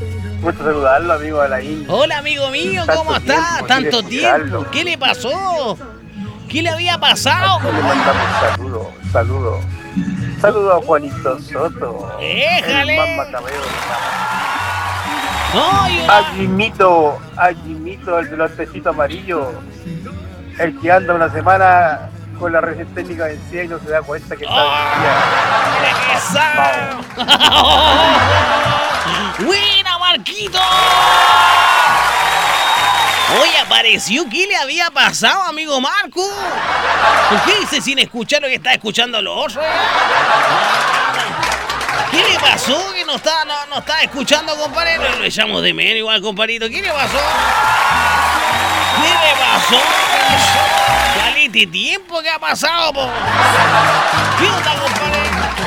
Gusto saludarlo, amigo Alain. Hola, amigo mío, ¿cómo está? Tanto tiempo. ¿Qué le pasó? ¿Qué le había pasado? Le mandamos saludo a Juanito Soto. ¡Éjale! El más macabeo. ¡Ay! A Jimito, el de los tecitos amarillos. El que anda una semana con la receta técnica vencida y no se da cuenta que está vencida. ¡Buena, Marquito! Hoy apareció. ¿Qué le había pasado, amigo Marco? ¿Qué dice sin escuchar lo que está escuchando los otros? ¿Qué le pasó que no está escuchando, compadre? Lo echamos de menos igual, compadrito. ¿Qué le pasó? ¿Qué le pasó? Calite tiempo que ha pasado, po. ¿Qué onda, compadre?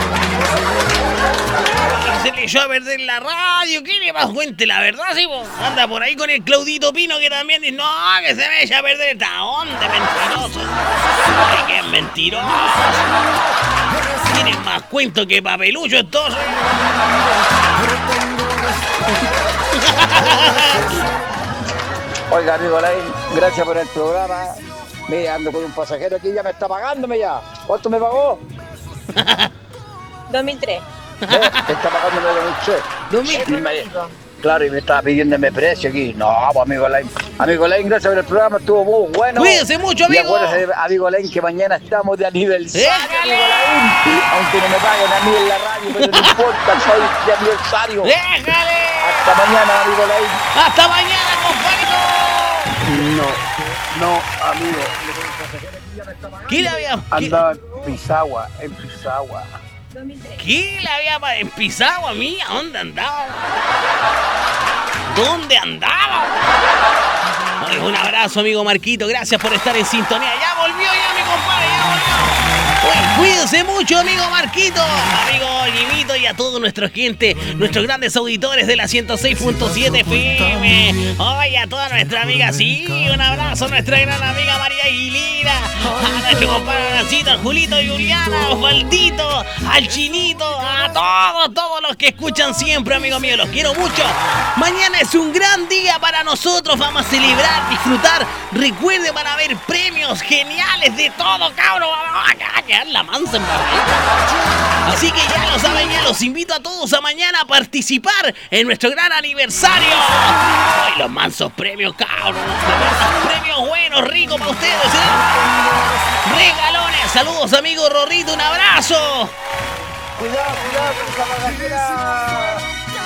Se le echó a perder la radio. ¿Qué le pasó? Cuente la verdad, sí, po. Anda por ahí con el Claudito Pino que también dice, no, que se me echa a perder esta onda, mentiroso. Ay, que es mentiroso. Tienen más cuento que papelucho estos. Oiga, amigo Alain, gracias por el programa. Mira, ando con un pasajero aquí, ya me está pagándome ya. ¿Cuánto me pagó? 2003. Me está pagándome 2003. Claro, y me estaba pidiéndome precio aquí. No, pues amigo Alain. Amigo Alain, gracias por el programa, estuvo muy bueno. Cuídense mucho, amigo. Y acuérdese, amigo Alain, que mañana estamos de aniversario, amigo Alain. Aunque no me paguen a mí en la radio, pero no importa, soy de aniversario. ¡Déjale! Hasta mañana, amigo Alain. ¡Hasta mañana, compadre! No, amigo. ¿Qué le había... Andaba en Pisagua. ¿Qué le había en Pisagua a mí? ¿A dónde andaba? ¿Dónde andaba? Oye, un abrazo, amigo Marquito. Gracias por estar en sintonía. Ya volvió, mi compadre. Ya volvió. Oye, cuídense mucho, amigo Marquito, amigo Jimito y a toda nuestra gente, nuestros grandes auditores de la 106.7 FM. Oye, a toda nuestra amiga, sí, un abrazo a nuestra gran amiga María Aguilera, a nuestro compadre Brancito, al Julito y Juliana, a Osvaldito, al Chinito, a todos los que escuchan siempre, amigo mío, los quiero mucho. Mañana es un gran día para nosotros, vamos a celebrar, disfrutar. Recuerden, van a haber premios geniales de todo, cabrón. Vamos a quedar la mansa en barriga. Así que ya lo saben, ya los invito a todos a mañana a participar en nuestro gran aniversario. Hoy los mansos premios, cabrón. Premios buenos, ricos para ustedes, Regalones. Saludos, amigo Rorrito, un abrazo. Cuidado con esa pasajera.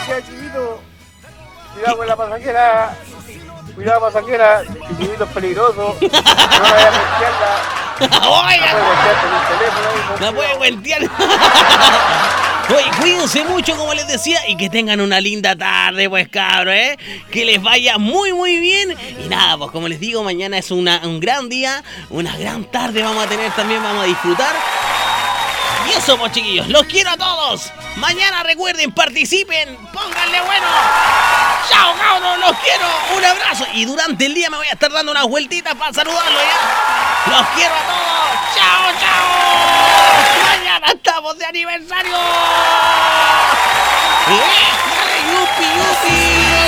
Cuidado con la pasajera. Cuidado, pasajera. El chiquitito es peligroso. No la vaya a golpearla. Oiga. La puede golpear. Oye, cuídense mucho, como les decía, y que tengan una linda tarde, pues, cabros, que les vaya muy, muy bien. Y nada, pues, como les digo, mañana es un gran día, una gran tarde vamos a tener también, vamos a disfrutar. Y eso, pues, chiquillos, los quiero a todos. Mañana recuerden, participen, pónganle bueno. Chao, cabros, los quiero, un abrazo. Y durante el día me voy a estar dando unas vueltitas para saludarlos, ¿ya? Los quiero a todos. Chao, chao. Mañana estamos de aniversario. ¡Yupi, yupi!